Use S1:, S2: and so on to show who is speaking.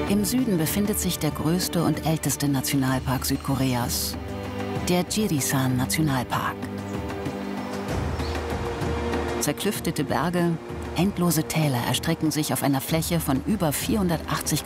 S1: Im Süden befindet sich der größte und älteste Nationalpark Südkoreas, der Jirisan-Nationalpark. Zerklüftete Berge, endlose Täler erstrecken sich auf einer Fläche von über 480